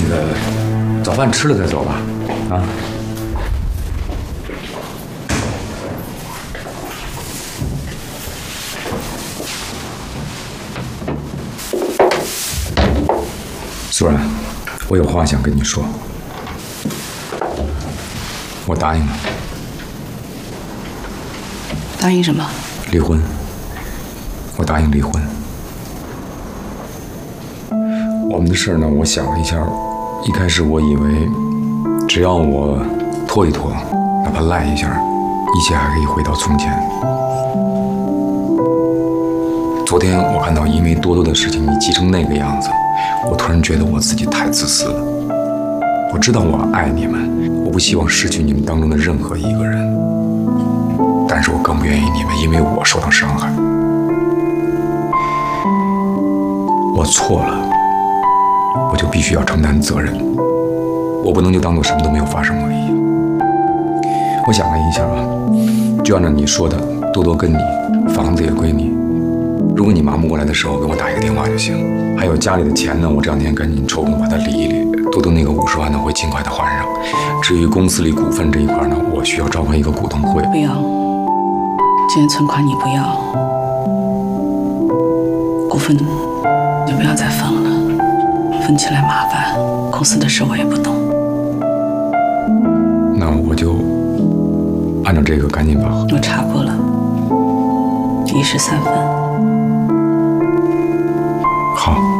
那个早饭吃了再走吧，啊。苏然，我有话想跟你说。我答应了。 答应什么？ 离婚。我答应离婚。我们的事呢，我想了一下，一开始我以为只要我拖一拖，哪怕赖一下，一切还可以回到从前。昨天我看到因为多多的事情你急成那个样子，我突然觉得我自己太自私了。我知道我爱你们，我不希望失去你们当中的任何一个人，但是我更不愿意你们因为我受到伤害。我错了，我就必须要承担责任，我不能就当做什么都没有发生过一样。我想了一下啊，就按照你说的，多多跟你，房子也归你。如果你忙不过来的时候，给我打一个电话就行。还有家里的钱呢，我这两天赶紧抽空把它理一理。多多那个50万呢，会尽快的还上。至于公司里股份这一块呢，我需要召开一个股东会。 不要，既然存款你不要，股份就不要再分了，分起来麻烦，公司的事我也不懂。 那我就按照这个赶紧把。 我查过了，1/3分。 好。